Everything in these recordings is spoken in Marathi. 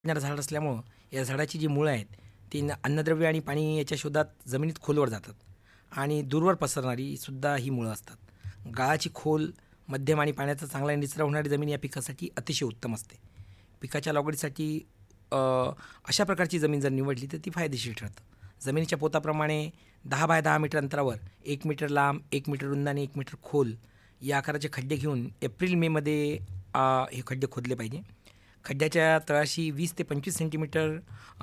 झाड असल्यामुळं या झाडाची जी मुळं आहेत ती अन्नद्रव्य आणि पाणी याच्या शोधात जमिनीत खोलवर जातात आणि दूरवर पसरणारी सुद्धा ही मुळं असतात. गाळाची खोल, मध्यम आणि पाण्याचा चांगला निचरा होणारी जमीन या पिकासाठी अतिशय उत्तम असते. पिकाच्या लागवडीसाठी अशा प्रकारची जमीन जर निवडली तर ती फायदेशीर ठरतं. जमिनीच्या पोताप्रमाणे 10 बाय 10 मीटर अंतरावर 1 मीटर लांब, 1 मीटर रुंद आणि 1 मीटर खोल या आकाराचे खड्डे घेऊन एप्रिल मेमध्ये हे खड्डे खोदले पाहिजे. खड्ड्याच्या तळाशी 20 ते 25 सेंटीमीटर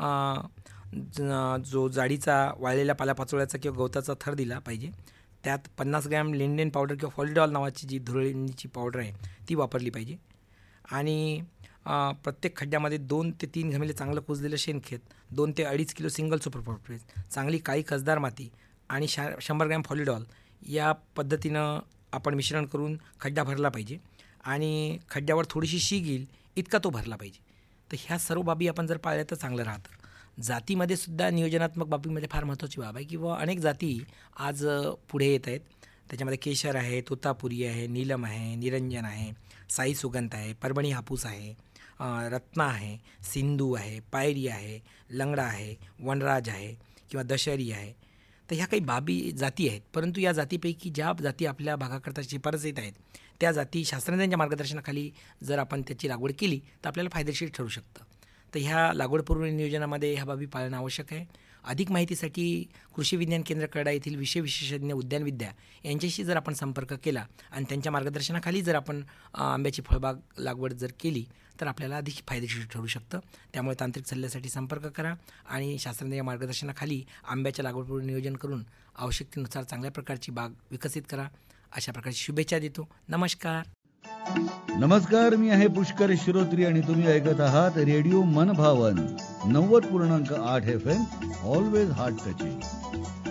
जो जाडीचा वाळलेल्या पालापाचोळ्याचा किंवा गवताचा थर दिला पाहिजे. त्यात 50 ग्रॅम लिंडेन पावडर किंवा फॉलिडॉल नावाची जी धुरळीची पावडर आहे ती वापरली पाहिजे. आणि प्रत्येक खड्ड्यामध्ये 2 ते 3 घमेले चांगलं कुजलेलं शेणखत, 2 ते 2.5 किलो सिंगल सुपर फॉस्फेट, चांगली काळी कसदार माती आणि 100 ग्रॅम फॉलिडॉल या पद्धतीनं आपण मिश्रण करून खड्डा भरला पाहिजे आणि खड्ड्यावर थोडीशी शीग येईल इतका तो भरला पाहिजे. तर ह्या सर्व बाबी आपण जर पाळल्या तर चांगलं राहतं. जातीमध्ये सुद्धा नियोजनात्मक बाबीमध्ये फार महत्त्वाची बाब आहे किंवा अनेक जाती आज पुढे येत आहेत. त्याच्यामध्ये केशर आहे, तोतापुरी आहे, नीलम आहे, निरंजन आहे, साई सुगंध आहे, परभणी हापूस आहे, रत्ना आहे, सिंधू आहे, पायरी आहे, लंगडा आहे, वनराज आहे किंवा दशहरी आहे. तर ह्या काही बाबी जाती आहेत, परंतु या जातीपैकी ज्या जाती आपल्या भागाकरता शिफारसीत आहेत त्या जाती शास्त्रज्ञांच्या मार्गदर्शनाखाली जर आपण त्याची लागवड केली तर आपल्याला फायदेशीर ठरू शकतं. तर ह्या लागवडपूर्व नियोजनामध्ये ह्या बाबी पाळणं आवश्यक आहे. अधिक माहितीसाठी कृषी विज्ञान केंद्र कडा येथील विषय विशेषज्ञ उद्यानविद्या यांच्याशी जर आपण संपर्क केला आणि त्यांच्या मार्गदर्शनाखाली जर आपण आंब्याची फळबाग लागवड जर केली तर आपल्याला अधिक फायदेशीर ठरू शकतं. त्यामुळे तांत्रिक सल्ल्यासाठी संपर्क करा आणि शास्त्रज्ञ मार्गदर्शनाखाली आंब्याच्या लागवडपूर्व नियोजन करून आवश्यकतेनुसार चांगल्या प्रकारची बाग विकसित करा. अशा प्रकारची शुभेच्छा देतो. नमस्कार. नमस्कार, मी आहे पुष्कर श्रोत्री आणि तुम्ही ऐकत आहात रेडिओ मनभावन 90.8 FM. Always heart touching.